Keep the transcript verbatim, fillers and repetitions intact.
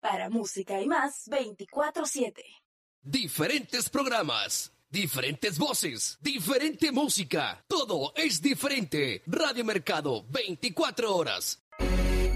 para música y más veinticuatro siete. Diferentes programas, diferentes voces, diferente música. Todo es diferente. Radio Mercado, veinticuatro horas.